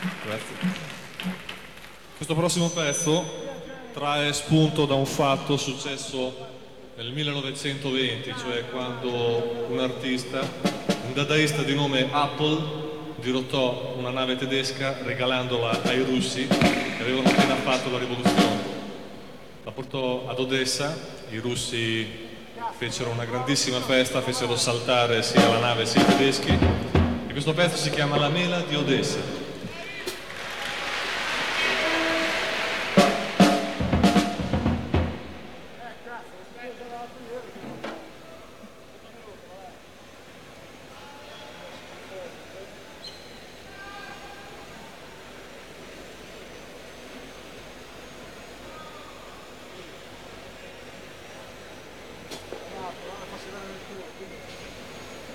Grazie. Questo prossimo pezzo trae spunto da un fatto successo nel 1920, cioè quando un artista, un dadaista di nome Apple, dirottò una nave tedesca regalandola ai russi che avevano appena fatto la rivoluzione. La portò ad Odessa, i russi fecero una grandissima festa, fecero saltare sia la nave sia i tedeschi, e questo pezzo si chiama La mela di Odessa.